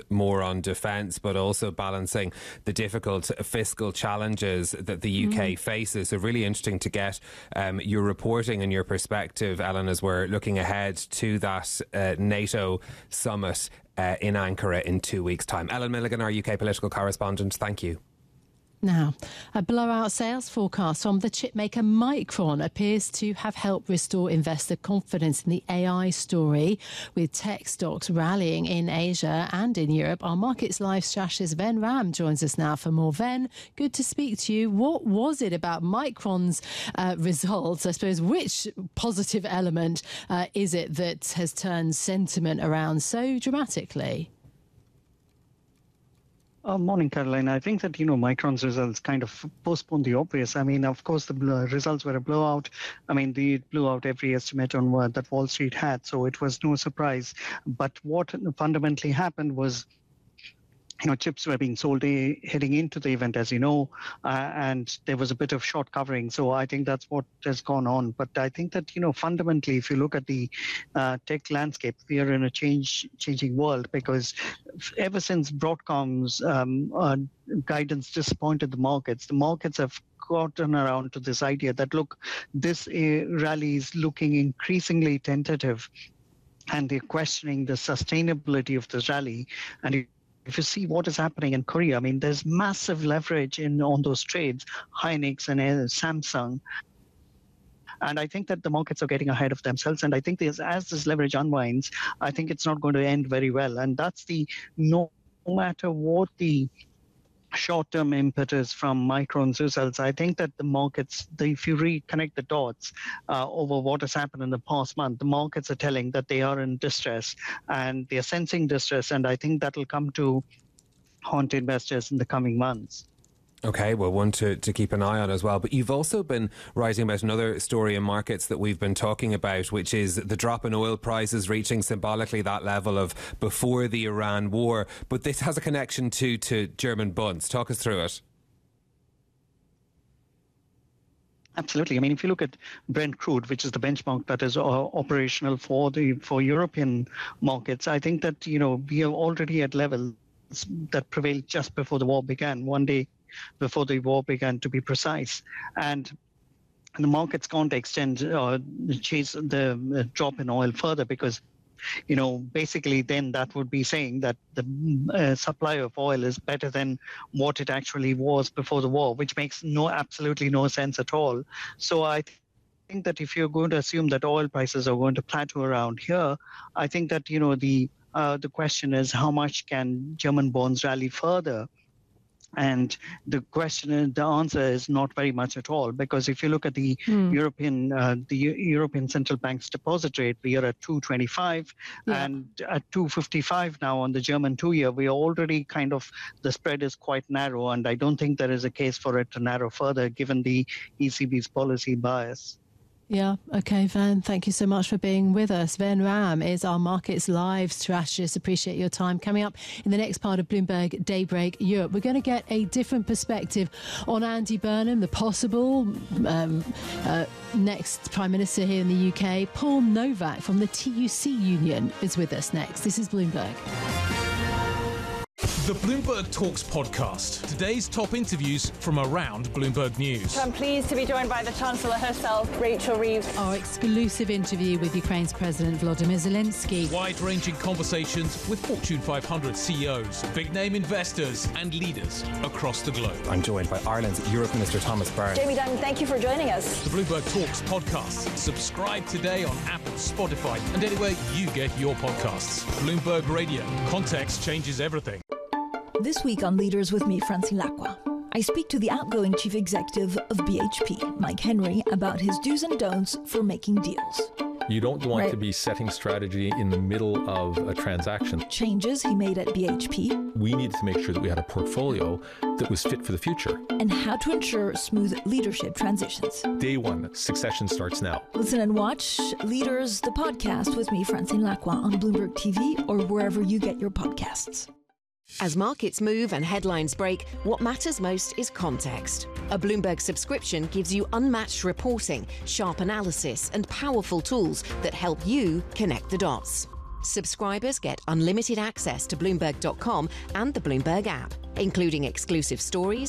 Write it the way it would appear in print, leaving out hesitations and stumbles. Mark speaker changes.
Speaker 1: more on defence, but also balancing the difficult fiscal challenges that the UK faces. So really interesting to get your reporting and your perspective, Ellen, as we're looking ahead to that NATO summit in Ankara in 2 weeks' time. Ellen Milligan, our UK political correspondent, thank you.
Speaker 2: Now, a blowout sales forecast from the chipmaker Micron appears to have helped restore investor confidence in the AI story, with tech stocks rallying in Asia and in Europe. Our Markets Live strategist Ven Ram joins us now for more. Ven, good to speak to you. What was it about Micron's results? I suppose, which positive element is it that has turned sentiment around so dramatically?
Speaker 3: Morning, Caroline. I think that, Micron's results kind of postponed the obvious. I mean, of course, the results were a blowout. I mean, they blew out every estimate on that Wall Street had, so it was no surprise. But what fundamentally happened was, chips were being sold heading into the event, as you know, and there was a bit of short covering. So I think that's what has gone on. But I think that, fundamentally, if you look at the tech landscape, we are in a changing world, because ever since Broadcom's guidance disappointed the markets have gotten around to this idea that, look, this rally is looking increasingly tentative, and they're questioning the sustainability of this rally. And if you see what is happening in Korea, I mean, there's massive leverage on those trades, Hynix and Samsung. And I think that the markets are getting ahead of themselves. And I think as this leverage unwinds, I think it's not going to end very well. And that's no matter what the short-term impetus from Micron's results, I think that the markets, if you reconnect the dots over what has happened in the past month, the markets are telling that they are in distress, and they are sensing distress, and I think that will come to haunt investors in the coming months.
Speaker 1: Okay, well, one to keep an eye on as well. But you've also been writing about another story in markets that we've been talking about, which is the drop in oil prices reaching symbolically that level of before the Iran war. But this has a connection to German bunds. Talk us through it.
Speaker 3: Absolutely. I mean, if you look at Brent crude, which is the benchmark that is operational for European markets, I think that, we are already at levels that prevailed just before the war began, one day before the war began, to be precise. And the markets can't chase the drop in oil further, because, basically then that would be saying that the supply of oil is better than what it actually was before the war, which makes absolutely no sense at all. So I think that if you're going to assume that oil prices are going to plateau around here, I think that, the question is, how much can German bonds rally further? And the answer is not very much at all, because if you look at the European Central Bank's deposit rate, we are at 2.25 and at 2.55 now on the German 2-year. We are already the spread is quite narrow, and I don't think there is a case for it to narrow further given the ECB's policy bias.
Speaker 2: Yeah, okay, Ven, thank you so much for being with us. Ven Ram is our Markets Live strategist. Appreciate your time. Coming up in the next part of Bloomberg Daybreak Europe, we're going to get a different perspective on Andy Burnham, the possible next Prime Minister here in the UK. Paul Novak from the TUC Union is with us next. This is Bloomberg.
Speaker 4: The Bloomberg Talks podcast. Today's top interviews from around Bloomberg News.
Speaker 5: I'm pleased to be joined by the Chancellor herself, Rachel Reeves.
Speaker 2: Our exclusive interview with Ukraine's President Volodymyr Zelensky.
Speaker 4: Wide-ranging conversations with Fortune 500 CEOs, big-name investors and leaders across the globe.
Speaker 1: I'm joined by Ireland's Europe Minister Thomas Byrne.
Speaker 5: Jamie Dimon, thank you for joining us.
Speaker 4: The Bloomberg Talks podcast. Subscribe today on Apple, Spotify and anywhere you get your podcasts. Bloomberg Radio. Context changes everything.
Speaker 6: This week on Leaders with me, Francine Lacqua, I speak to the outgoing chief executive of BHP, Mike Henry, about his do's and don'ts for making deals.
Speaker 7: You don't want to be setting strategy in the middle of a transaction.
Speaker 6: Changes he made at BHP.
Speaker 7: We needed to make sure that we had a portfolio that was fit for the future.
Speaker 6: And how to ensure smooth leadership transitions.
Speaker 7: Day one, succession starts now.
Speaker 6: Listen and watch Leaders, the podcast with me, Francine Lacqua, on Bloomberg TV or wherever you get your podcasts.
Speaker 8: As markets move and headlines break, what matters most is context. A Bloomberg subscription gives you unmatched reporting, sharp analysis, and powerful tools that help you connect the dots. Subscribers get unlimited access to Bloomberg.com and the Bloomberg app, including exclusive stories,